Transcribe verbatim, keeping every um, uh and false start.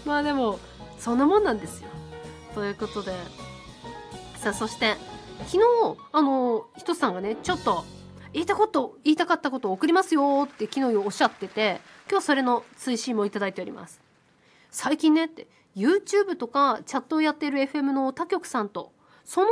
まあでもそんなもんなんですよ。ということで、さあそして昨日あのひとつさんがねちょっと言いたこと言いたかったことを送りますよって昨日おっしゃってて、今日それの追伸もいただいております。最近ねって YouTube とかチャットをやっている エフエム の他局さんとその